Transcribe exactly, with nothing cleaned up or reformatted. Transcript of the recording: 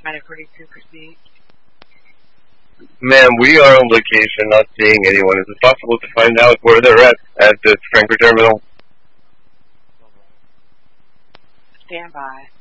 Paramedic ready to proceed. Ma'am, we are on location, not seeing anyone. Is it possible to find out where they're at at the Frankfurt terminal? Stand by.